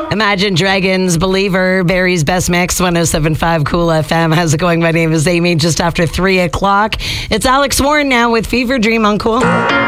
Imagine Dragons, Believer, Barry's Best Mix, 107.5 Cool FM. How's it going? My name is Amy. Just after 3 o'clock. It's Alex Warren now with Fever Dream on Cool.